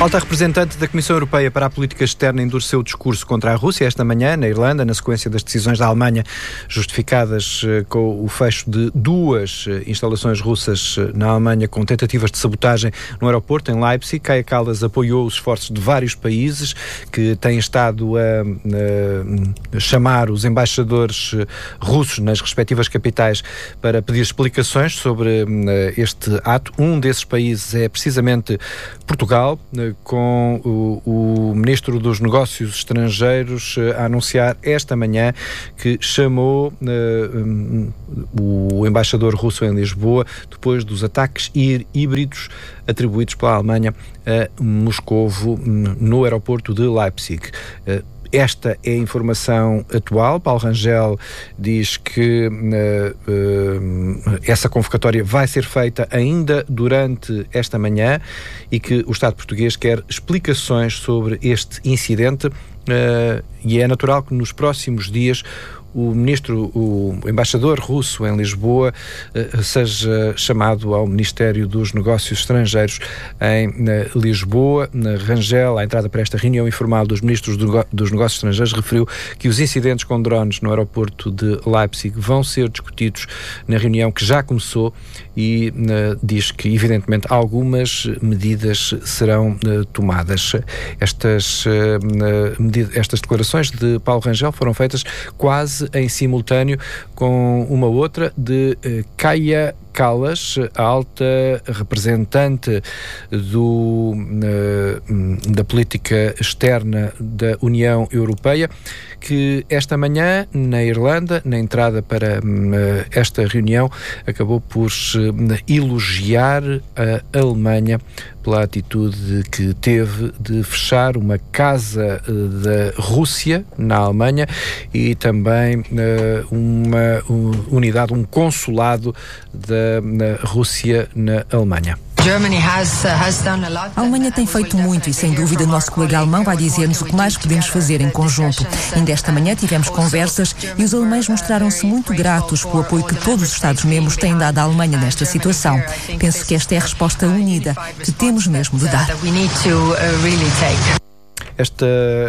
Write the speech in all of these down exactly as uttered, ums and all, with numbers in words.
A alta representante da Comissão Europeia para a Política Externa endureceu o discurso contra a Rússia esta manhã, na Irlanda, na sequência das decisões da Alemanha justificadas uh, com o fecho de duas uh, instalações russas uh, na Alemanha com tentativas de sabotagem no aeroporto, em Leipzig. Kaja Kallas apoiou os esforços de vários países que têm estado a uh, chamar os embaixadores uh, russos nas respectivas capitais para pedir explicações sobre uh, este ato. Um desses países é precisamente Portugal, uh, com o, o Ministro dos Negócios Estrangeiros a anunciar esta manhã que chamou uh, um, o embaixador russo em Lisboa depois dos ataques híbridos atribuídos pela Alemanha a Moscovo no aeroporto de Leipzig. Uh, Esta é a informação atual. Paulo Rangel diz que uh, uh, essa convocatória vai ser feita ainda durante esta manhã e que o Estado português quer explicações sobre este incidente uh, e é natural que nos próximos dias o ministro, o embaixador russo em Lisboa seja chamado ao Ministério dos Negócios Estrangeiros em Lisboa. Rangel, à entrada para esta reunião informal dos ministros dos Negócios Estrangeiros, referiu que os incidentes com drones no aeroporto de Leipzig vão ser discutidos na reunião que já começou e uh, diz que, evidentemente, algumas medidas serão uh, tomadas. Estas, uh, medida, estas declarações de Paulo Rangel foram feitas quase em simultâneo com uma outra de uh, Kaja Kallas, a alta representante do, uh, da política externa da União Europeia, que esta manhã, na Irlanda, na entrada para uh, esta reunião, acabou por uh, elogiar a Alemanha pela atitude que teve de fechar uma casa uh, da Rússia na Alemanha e também uh, uma uh, unidade, um consulado da na Rússia na Alemanha. A Alemanha tem feito muito e, sem dúvida, o nosso colega alemão vai dizer-nos o que mais podemos fazer em conjunto. Ainda esta manhã tivemos conversas e os alemães mostraram-se muito gratos pelo apoio que todos os Estados-membros têm dado à Alemanha nesta situação. Penso que esta é a resposta unida que temos mesmo de dar. Esta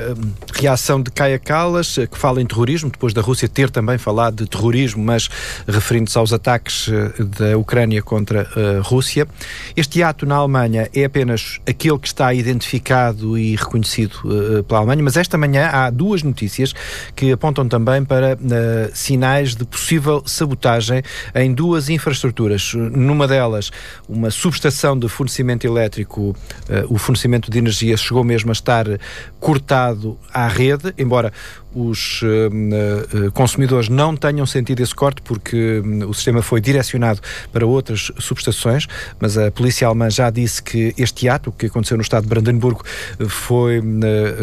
reação de Kaja Kallas, que fala em terrorismo, depois da Rússia ter também falado de terrorismo, mas referindo-se aos ataques da Ucrânia contra a Rússia. Este ato na Alemanha é apenas aquele que está identificado e reconhecido uh, pela Alemanha, mas esta manhã há duas notícias que apontam também para uh, sinais de possível sabotagem em duas infraestruturas. Numa delas, uma subestação de fornecimento elétrico, uh, o fornecimento de energia chegou mesmo a estar cortado à rede, embora os uh, uh, consumidores não tenham sentido esse corte porque uh, o sistema foi direcionado para outras subestações, mas a polícia alemã já disse que este ato, que aconteceu no estado de Brandenburgo, foi uh,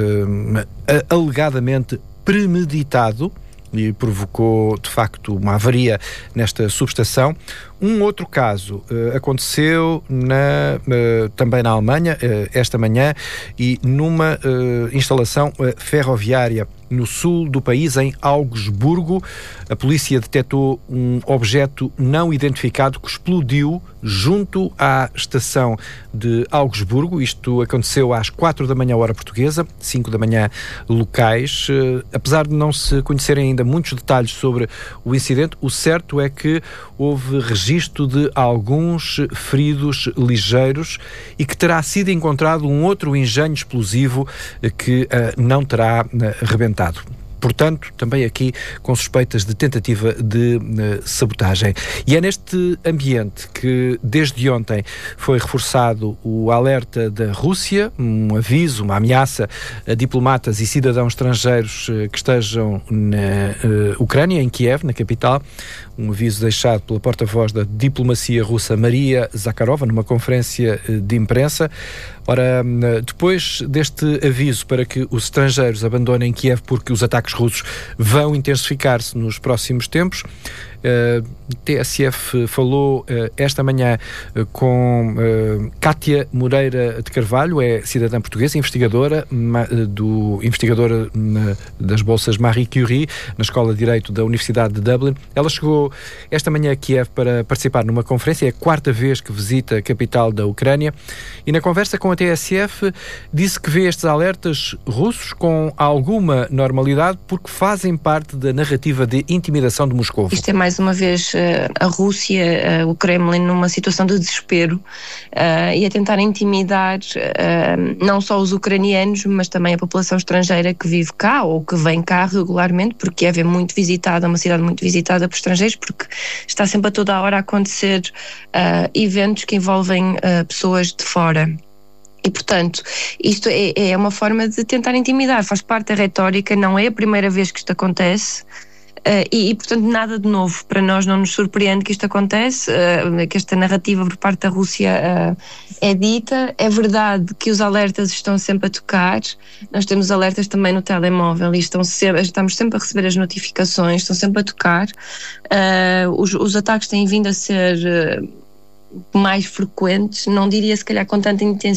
uh, alegadamente premeditado e provocou, de facto, uma avaria nesta subestação. Um outro caso uh, aconteceu na, uh, também na Alemanha, uh, esta manhã, e numa uh, instalação uh, ferroviária no sul do país, em Augsburgo. A polícia detectou um objeto não identificado que explodiu junto à estação de Augsburgo. Isto aconteceu às quatro da manhã, hora portuguesa, cinco da manhã locais. Uh, apesar de não se conhecerem ainda muitos detalhes sobre o incidente, o certo é que houve registro de alguns feridos ligeiros e que terá sido encontrado um outro engenho explosivo que uh, não terá uh, rebentado. Portanto, também aqui com suspeitas de tentativa de uh, sabotagem. E é neste ambiente que, desde ontem, foi reforçado o alerta da Rússia, um aviso, uma ameaça a diplomatas e cidadãos estrangeiros uh, que estejam na uh, Ucrânia, em Kiev, na capital. Um aviso deixado pela porta-voz da diplomacia russa, Maria Zakharova, numa conferência uh, de imprensa. Ora, uh, depois deste aviso para que os estrangeiros abandonem Kiev porque os ataques russos vão intensificar-se nos próximos tempos, Uh, T S F falou uh, esta manhã uh, com uh, Cátia Moreira de Carvalho, é cidadã portuguesa, investigadora ma, uh, do, investigadora uh, das bolsas Marie Curie, na Escola de Direito da Universidade de Dublin. Ela chegou esta manhã a Kiev para participar numa conferência, é a quarta vez que visita a capital da Ucrânia, e na conversa com a T S F disse que vê estes alertas russos com alguma normalidade porque fazem parte da narrativa de intimidação de Moscou. Isto é mais uma vez a Rússia, o Kremlin, numa situação de desespero uh, e a tentar intimidar uh, não só os ucranianos, mas também a população estrangeira que vive cá ou que vem cá regularmente, porque Kiev é muito visitada, uma cidade muito visitada por estrangeiros, porque está sempre a toda a hora a acontecer uh, eventos que envolvem uh, pessoas de fora. E, portanto, isto é, é uma forma de tentar intimidar, faz parte da retórica, não é a primeira vez que isto acontece. Uh, e, e, portanto, nada de novo. Para nós não nos surpreende que isto acontece, uh, que esta narrativa por parte da Rússia uh, é dita. É verdade que os alertas estão sempre a tocar. Nós temos alertas também no telemóvel e estão sempre, estamos sempre a receber as notificações, estão sempre a tocar. Uh, os, os ataques têm vindo a ser uh, mais frequentes, não diria se calhar com tanta intensidade